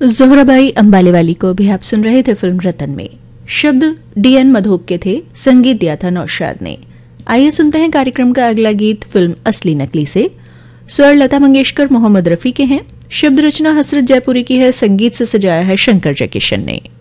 जोहराबाई अंबालेवाली को भी आप सुन रहे थे फिल्म रतन में। शब्द डीएन मधोक के थे, संगीत दिया था नौशाद ने। आइए सुनते हैं कार्यक्रम का अगला गीत फिल्म असली नकली से। स्वर लता मंगेशकर मोहम्मद रफी के हैं, शब्द रचना हसरत जयपुरी की है, संगीत से सजाया है शंकर जयकिशन ने।